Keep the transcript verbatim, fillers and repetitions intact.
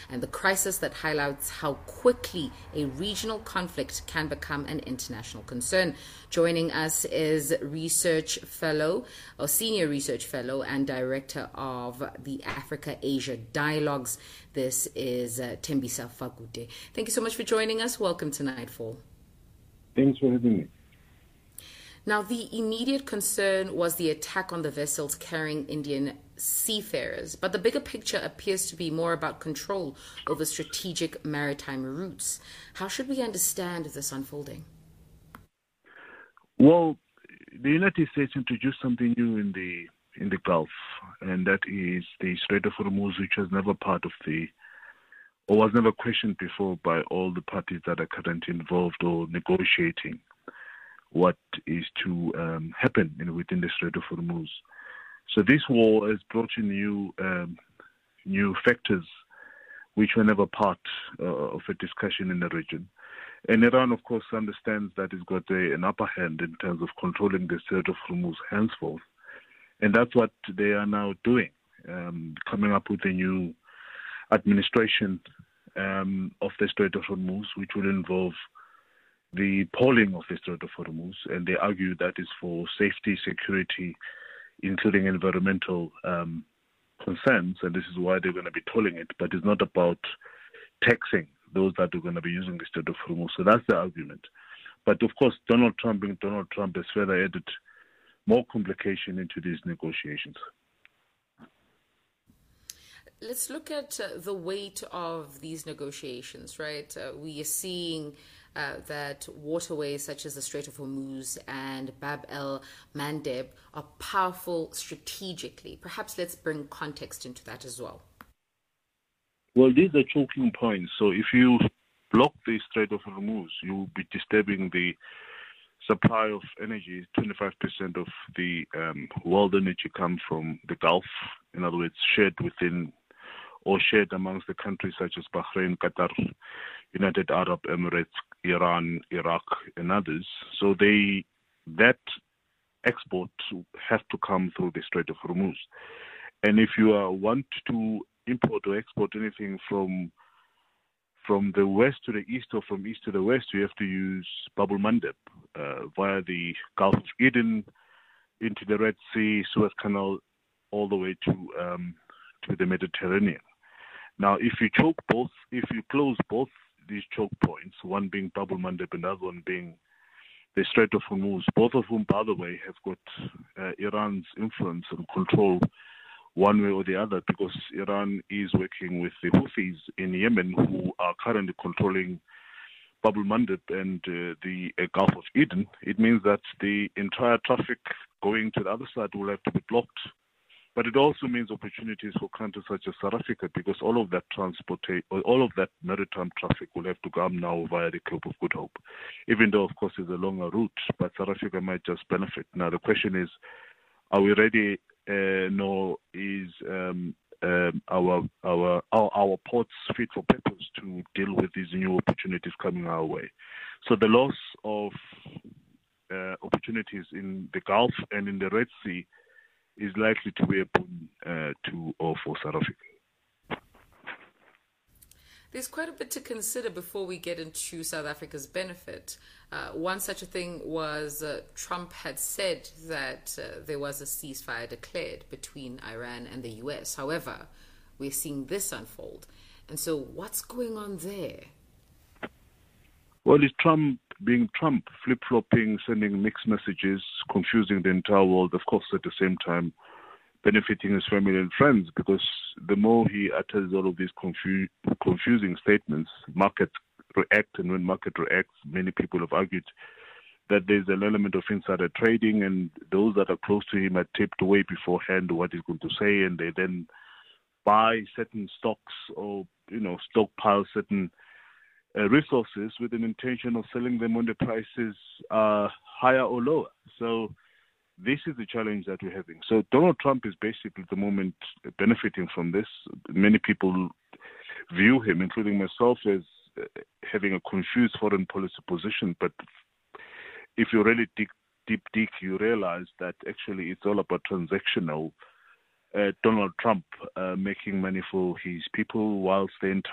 and the crisis that highlights how quickly a regional conflict can become an international concern. Joining us is research fellow, or senior research fellow and director of the Africa-Asia Dialogues. This is uh, Thembisa Fakute. Thank you so much for joining us. Welcome to Nightfall. Thanks for having me. Now, the immediate concern was the attack on the vessels carrying Indian seafarers, but the bigger picture appears to be more about control over strategic maritime routes. How should we understand this unfolding? Well, the United States introduced something new in the in the Gulf, and that is the Strait of Hormuz, which was never part of the, or was never questioned before by all the parties that are currently involved or negotiating what is to um, happen in, within the Strait of Hormuz. So this war has brought in new um, new factors which were never part uh, of a discussion in the region. And Iran, of course, understands that it's got a, an upper hand in terms of controlling the Strait of Hormuz henceforth. And that's what they are now doing, um, coming up with a new administration um, of the Strait of Hormuz, which will involve the polling of the Strait of Hormuz, and they argue that is for safety, security, including environmental um, concerns, and this is why they're going to be tolling it, but it's not about taxing those that are going to be using the Strait of Hormuz. So that's the argument. But of course, Donald Trump being Donald Trump has further added more complication into these negotiations. Let's look at uh, the weight of these negotiations, right? Uh, we are seeing uh, that waterways such as the Strait of Hormuz and Bab el-Mandeb are powerful strategically. Perhaps let's bring context into that as well. Well, these are choking points. So if you block the Strait of Hormuz, you'll be disturbing the supply of energy. twenty-five percent of the um, world energy comes from the Gulf, in other words, shared within or shared amongst the countries such as Bahrain, Qatar, United Arab Emirates, Iran, Iraq, and others. So they that export has to come through the Strait of Hormuz. And if you uh, want to import or export anything from from the west to the east or from east to the west, you have to use Bab el-Mandeb uh, via the Gulf of Eden into the Red Sea, Suez Canal, all the way to um, to the Mediterranean. Now, if you choke both, if you close both these choke points, one being Bab el-Mandeb and the other one being the Strait of Hormuz, both of whom, by the way, have got uh, Iran's influence and control one way or the other, because Iran is working with the Houthis in Yemen, who are currently controlling Bab el-Mandeb and uh, the uh, Gulf of Eden. It means that the entire traffic going to the other side will have to be blocked. But it also means opportunities for countries such as South Africa, because all of that transport, all of that maritime traffic will have to come now via the Cape of Good Hope, even though, of course, it's a longer route, but South Africa might just benefit. Now, the question is, are we ready? Uh, no, is um, um, our, our our our ports fit for purpose to deal with these new opportunities coming our way? So the loss of uh, opportunities in the Gulf and in the Red Sea is likely to be a boon uh, to or for South Africa. There's quite a bit to consider before we get into South Africa's benefit. Uh, one such a thing was uh, Trump had said that uh, there was a ceasefire declared between Iran and the U S. However, we're seeing this unfold. And so what's going on there? Well, it's Trump being Trump, flip-flopping, sending mixed messages, confusing the entire world, of course, at the same time benefiting his family and friends, because the more he utters all of these confu- confusing statements, markets react, and when market reacts, many people have argued that there's an element of insider trading, and those that are close to him are tipped away beforehand what he's going to say, and they then buy certain stocks or, you know, stockpile certain uh, resources with an intention of selling them when the prices are higher or lower. So this is the challenge that we're having. So Donald Trump is basically at the moment benefiting from this. Many people view him, including myself, as uh, having a confused foreign policy position. But if you really dig deep, deep, you realize that actually it's all about transactional uh, Donald Trump uh, making money for his people whilst the entire